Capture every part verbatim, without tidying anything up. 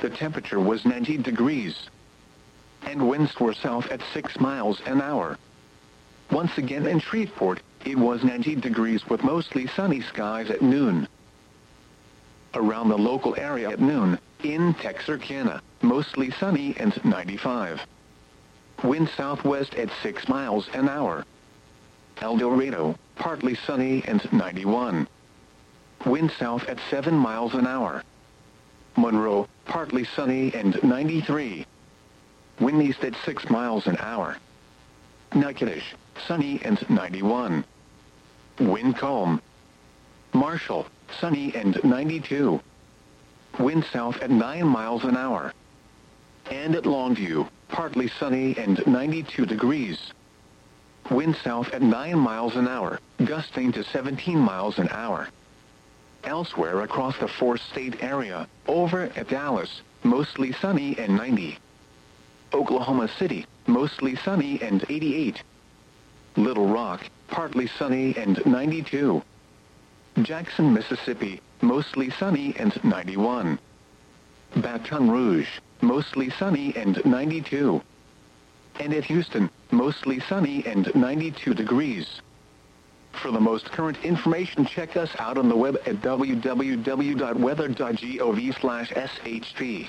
the temperature was ninety degrees. And winds were south at six miles an hour. Once again in Shreveport, it was ninety degrees with mostly sunny skies at noon. Around the local area at noon, in Texarkana, mostly sunny and ninety-five. Wind southwest at six miles an hour. El Dorado, partly sunny and ninety-one. Wind south at seven miles an hour. Monroe, partly sunny and ninety-three. Wind east at six miles an hour. Natchitoches, sunny and ninety-one. Wind calm. Marshall, sunny and ninety-two. Wind south at nine miles an hour. And at Longview, partly sunny and ninety-two degrees. Wind south at nine miles an hour, gusting to seventeen miles an hour. Elsewhere across the four-state area, over at Dallas, mostly sunny and ninety. Oklahoma City, mostly sunny and eighty-eight. Little Rock, partly sunny and ninety-two. Jackson, Mississippi, mostly sunny and ninety-one. Baton Rouge, mostly sunny and ninety-two. And at Houston, mostly sunny and ninety-two degrees. For the most current information, check us out on the web at w w w dot weather dot gov slash s h p.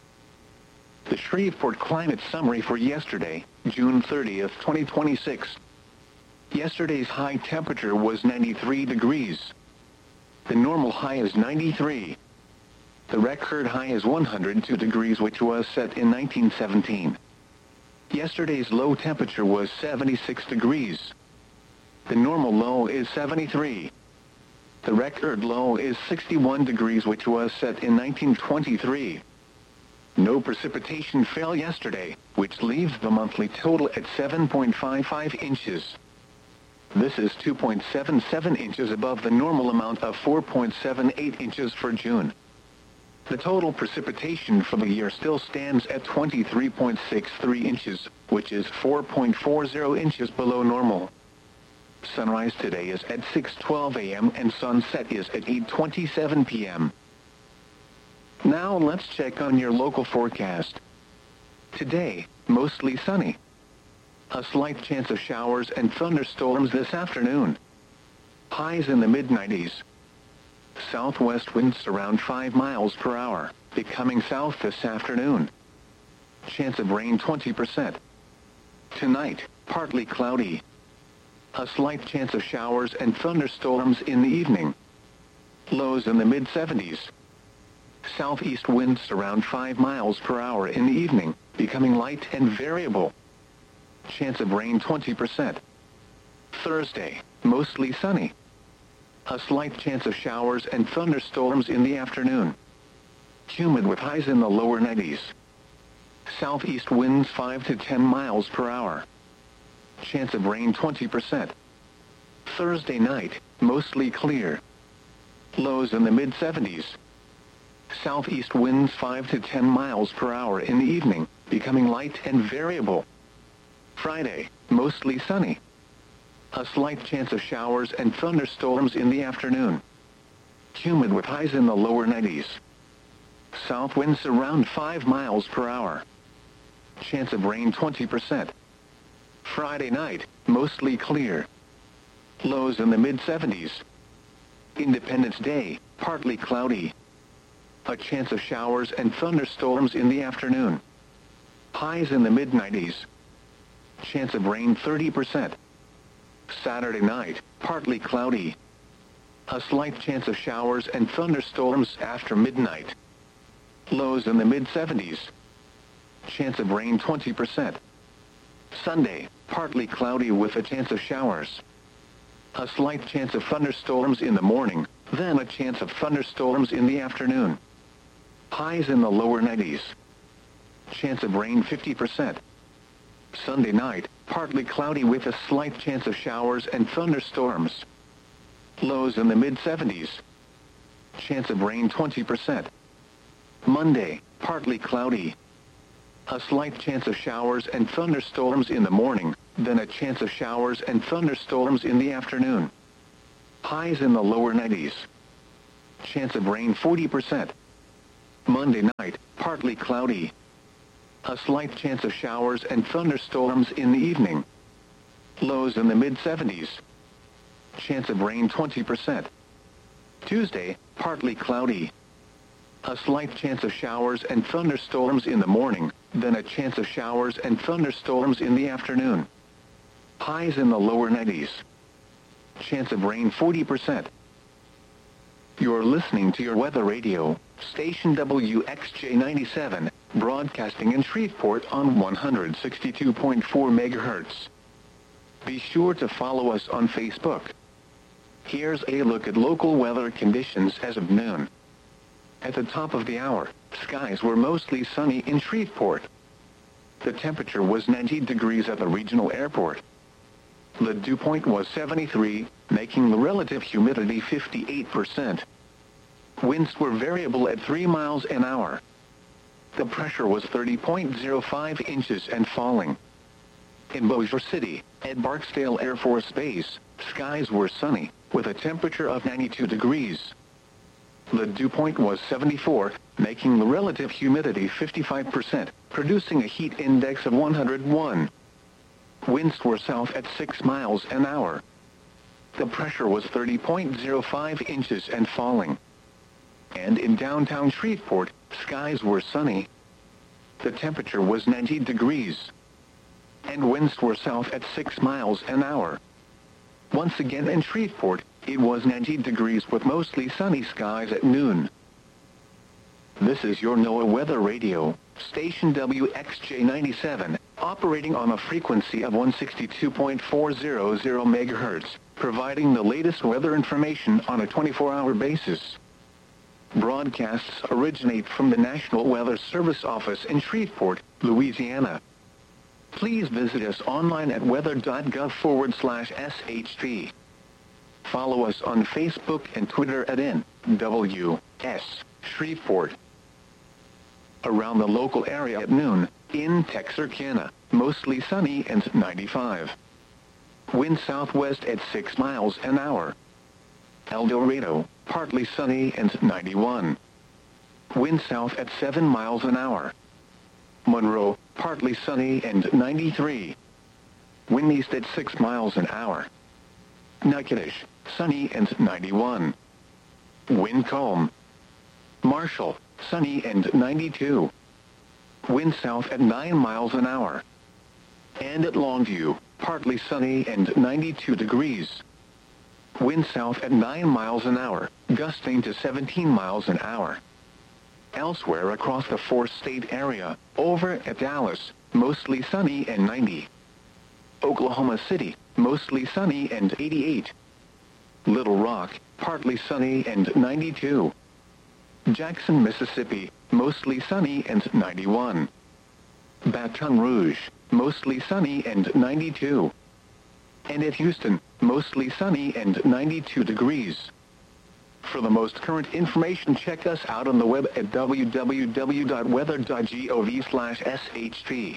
The Shreveport Climate Summary for yesterday, June thirtieth, twenty twenty-six. Yesterday's high temperature was ninety-three degrees. The normal high is ninety-three. The record high is one hundred two degrees, which was set in nineteen seventeen. Yesterday's low temperature was seventy-six degrees. The normal low is seventy-three. The record low is sixty-one degrees, which was set in nineteen twenty-three. No precipitation fell yesterday, which leaves the monthly total at seven point five five inches. This is two point seven seven inches above the normal amount of four point seven eight inches for June. The total precipitation for the year still stands at twenty-three point six three inches, which is four point four zero inches below normal. Sunrise today is at six twelve a m and sunset is at eight twenty-seven p m Now let's check on your local forecast. Today, mostly sunny. A slight chance of showers and thunderstorms this afternoon. Highs in the mid nineties. Southwest winds around five miles per hour, becoming south this afternoon. Chance of rain twenty percent. Tonight, partly cloudy. A slight chance of showers and thunderstorms in the evening. Lows in the mid seventies. Southeast winds around five miles per hour in the evening, becoming light and variable. Chance of rain twenty percent. Thursday, mostly sunny. A slight chance of showers and thunderstorms in the afternoon. Humid with highs in the lower nineties. Southeast winds five to ten miles per hour. Chance of rain twenty percent. Thursday night, mostly clear. Lows in the mid seventies. Southeast winds five to ten miles per hour in the evening, becoming light and variable. Friday, mostly sunny. A slight chance of showers and thunderstorms in the afternoon. Humid with highs in the lower nineties. South winds around five miles per hour. Chance of rain twenty percent. Friday night, mostly clear. Lows in the mid seventies. Independence Day, partly cloudy. A chance of showers and thunderstorms in the afternoon. Highs in the mid nineties. Chance of rain thirty percent. Saturday night, partly cloudy. A slight chance of showers and thunderstorms after midnight. Lows in the mid seventies. Chance of rain twenty percent. Sunday, partly cloudy with a chance of showers. A slight chance of thunderstorms in the morning, then a chance of thunderstorms in the afternoon. Highs in the lower nineties. Chance of rain fifty percent. Sunday night, partly cloudy with a slight chance of showers and thunderstorms. Lows in the mid seventies. Chance of rain twenty percent. Monday, partly cloudy. A slight chance of showers and thunderstorms in the morning, then a chance of showers and thunderstorms in the afternoon. Highs in the lower nineties. Chance of rain forty percent. Monday night, partly cloudy. A slight chance of showers and thunderstorms in the evening. Lows in the mid seventies. Chance of rain twenty percent. Tuesday, partly cloudy. A slight chance of showers and thunderstorms in the morning, then a chance of showers and thunderstorms in the afternoon. Highs in the lower nineties. Chance of rain forty percent. You're listening to your weather radio, station W X J ninety-seven, broadcasting in Shreveport on one hundred sixty-two point four megahertz. Be sure to follow us on Facebook. Here's a look at local weather conditions as of noon. At the top of the hour, skies were mostly sunny in Shreveport. The temperature was ninety degrees at the regional airport. The dew point was seventy-three, making the relative humidity fifty-eight percent. Winds were variable at three miles an hour. The pressure was thirty point zero five inches and falling. In Bossier City, at Barksdale Air Force Base, skies were sunny, with a temperature of ninety-two degrees. The dew point was seventy-four, making the relative humidity fifty-five percent, producing a heat index of one hundred one. Winds were south at six miles an hour. The pressure was thirty point zero five inches and falling. And in downtown Shreveport, skies were sunny. The temperature was ninety degrees. And winds were south at six miles an hour. Once again in Shreveport, it was ninety degrees with mostly sunny skies at noon. This is your NOAA Weather Radio, station W X J ninety-seven, operating on a frequency of one hundred sixty-two point four hundred megahertz, providing the latest weather information on a twenty-four hour basis. Broadcasts originate from the National Weather Service office in Shreveport, Louisiana. Please visit us online at weather.gov forward slash SHP. Follow us on Facebook and Twitter at N W S Shreveport. Around the local area at noon, in Texarkana, mostly sunny and ninety-five. Wind southwest at six miles an hour. El Dorado, partly sunny and ninety-one. Wind south at seven miles an hour. Monroe, partly sunny and ninety-three. Wind east at six miles an hour. Natchitoches, sunny and ninety-one. Wind calm. Marshall, sunny and ninety-two. Wind south at nine miles an hour. And at Longview, partly sunny and ninety-two degrees. Wind south at nine miles an hour, gusting to seventeen miles an hour. Elsewhere across the four-state area, over at Dallas, mostly sunny and ninety. Oklahoma City, mostly sunny and eighty-eight. Little Rock, partly sunny and ninety-two. Jackson, Mississippi, mostly sunny and ninety-one. Baton Rouge, mostly sunny and ninety-two. And at Houston, mostly sunny and ninety-two degrees. For the most current information, check us out on the web at w w w dot weather dot gov slash S H P.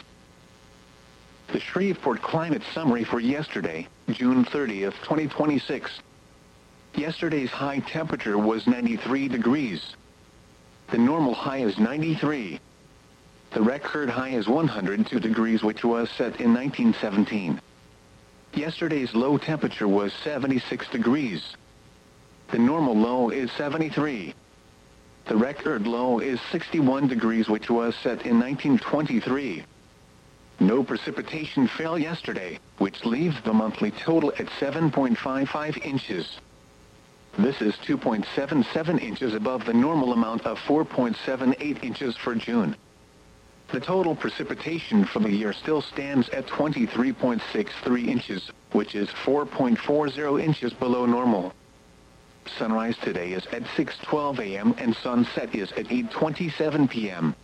The Shreveport Climate Summary for yesterday, June thirtieth, twenty twenty-six. Yesterday's high temperature was ninety-three degrees. The normal high is ninety-three. The record high is one hundred two degrees, which was set in nineteen seventeen. Yesterday's low temperature was seventy-six degrees. The normal low is seventy-three. The record low is sixty-one degrees, which was set in nineteen twenty-three. No precipitation fell yesterday, which leaves the monthly total at seven point five five inches. This is two point seven seven inches above the normal amount of four point seven eight inches for June. The total precipitation for the year still stands at twenty-three point six three inches, which is four point four zero inches below normal. Sunrise today is at six twelve a m and sunset is at eight twenty-seven p m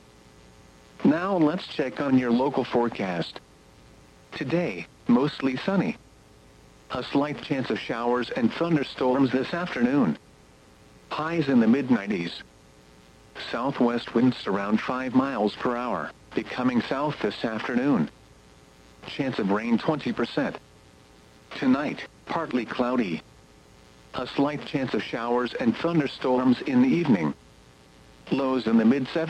Now let's check on your local forecast. Today, mostly sunny. A slight chance of showers and thunderstorms this afternoon. Highs in the mid nineties. Southwest winds around five miles per hour, becoming south this afternoon. Chance of rain twenty percent. Tonight, partly cloudy. A slight chance of showers and thunderstorms in the evening. Lows in the mid